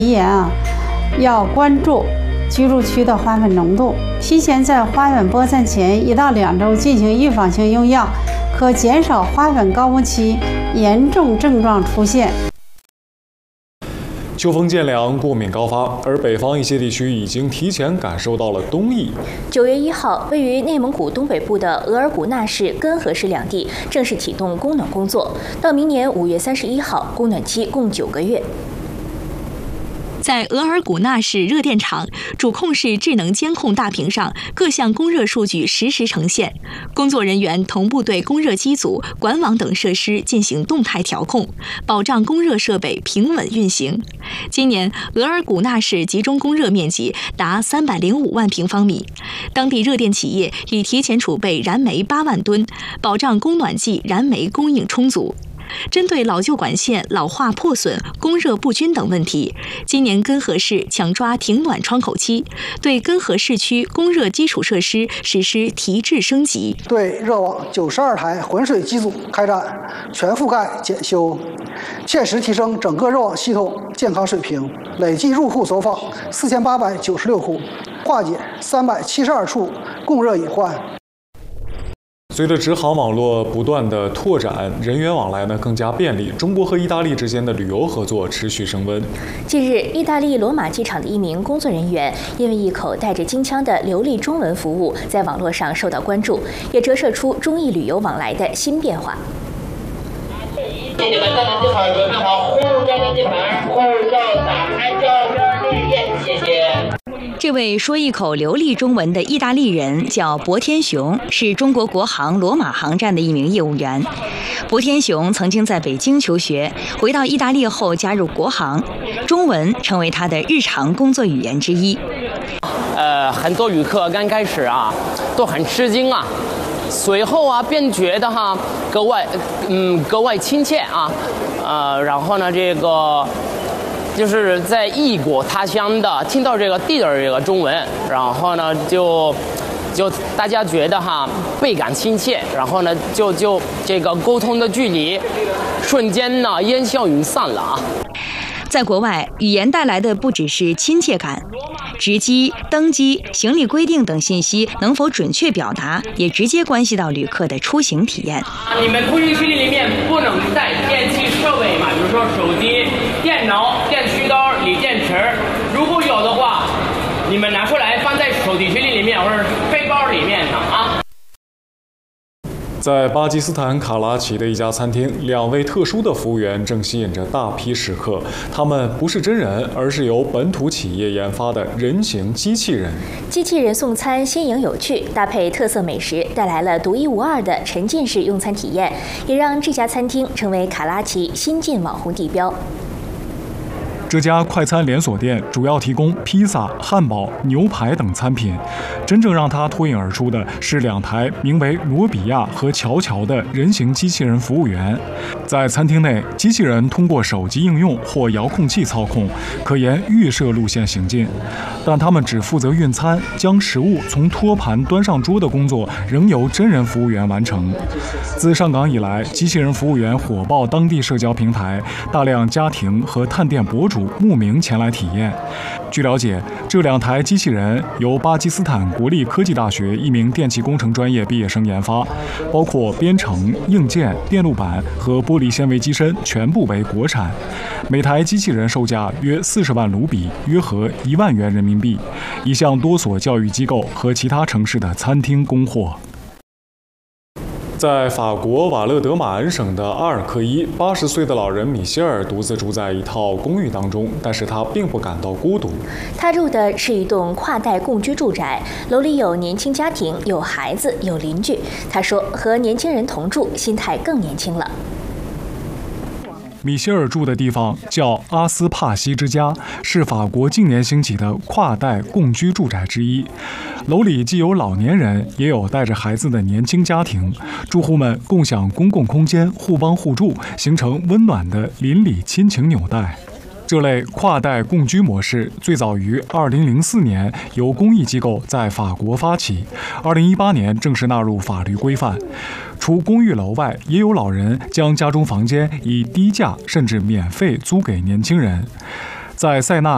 要关注居住区的花粉浓度，提前在花粉播散前1到2周进行预防性用药，可减少花粉高峰期严重症状出现。 秋风渐凉，过敏高发，而北方一些地区已经提前感受到了冬意。 9月1号，位于内蒙古东北部的额尔古纳市、根河市两地正式启动供暖工作，到明年5月31号，供暖期共9个月。 在额尔古纳市热电厂主控室智能监控大屏上，各项供热数据实时呈现。工作人员同步对供热机组、管网等设施进行动态调控，保障供热设备平稳运行。今年，额尔古纳市集中供热面积达305万平方米，当地热电企业已提前储备燃煤8万吨，保障供暖季燃煤供应充足。针对老旧管线老化破损、供热不均等问题，今年根河市抢抓停暖窗口期，对根河市区供热基础设施实施提质升级， 对热网92台浑水机组开展全覆盖检修，切实提升整个热网系统健康水平。累计入户走访4896户，化解372处供热隐患。 随着直航网络不断的拓展，人员往来更加便利，中国和意大利之间的旅游合作持续升温。 近日，意大利罗马机场的一名工作人员因为一口带着京腔的流利中文服务，在网络上受到关注，也折射出中意旅游往来的新变化。 谢谢你们站在这块准备好，护照的地盘，护照打开照片绿叶，谢谢。 这位说一口流利中文的意大利人叫薄天雄，是中国国航罗马航站的一名业务员。薄天雄曾经在北京求学，回到意大利后加入国航，中文成为他的日常工作语言之一。 很多旅客刚开始都很吃惊随后便觉得格外亲切然后呢就是在异国他乡的听到这个地道的这个中文，然后呢就大家觉得倍感亲切，然后呢就这个沟通的距离瞬间烟消云散了在国外，语言带来的不只是亲切感，值机、登机、行李规定等信息能否准确表达，也直接关系到旅客的出行体验。 你们出行区里面不能带电器设备嘛，比如说手机、电脑、电驱刀、锂电池，如果有的话，你们拿出来放在手提行李里面或者背包里面在巴基斯坦卡拉奇的一家餐厅，2位特殊的服务员正吸引着大批食客。他们不是真人，而是由本土企业研发的人形机器人。 机器人送餐新颖有趣，搭配特色美食，带来了独一无二的沉浸式用餐体验，也让这家餐厅成为卡拉奇新晋网红地标。 这家快餐连锁店主要提供披萨、汉堡、牛排等餐品。真正让它脱颖而出的是2台名为罗比亚和乔乔的人形机器人服务员。在餐厅内，机器人通过手机应用或遥控器操控，可沿预设路线行进。但他们只负责运餐，将食物从托盘端上桌的工作仍由真人服务员完成。自上岗以来，机器人服务员火爆当地社交平台，大量家庭和探店博主慕名前来体验。据了解，这2台机器人由巴基斯坦国立科技大学一名电气工程专业毕业生研发，包括编程、硬件、电路板和玻璃纤维机身全部为国产。每台机器人售价约40万卢比，约合1万元人民币，已向多所教育机构和其他城市的餐厅供货。在法国瓦勒德马恩省的阿尔克伊，80岁的老人米歇尔独自住在一套公寓当中，但是他并不感到孤独。 他住的是一栋跨代共居住宅，楼里有年轻家庭，有孩子，有邻居。他说，和年轻人同住，心态更年轻了。 米歇尔住的地方叫阿斯帕西之家，是法国近年兴起的跨代共居住宅之一。楼里既有老年人，也有带着孩子的年轻家庭，住户们共享公共空间，互帮互助，形成温暖的邻里亲情纽带。这类跨代共居模式最早于2004年由公益机构在法国发起，2018年正式纳入法律规范。除公寓楼外，也有老人将家中房间以低价甚至免费租给年轻人。在塞纳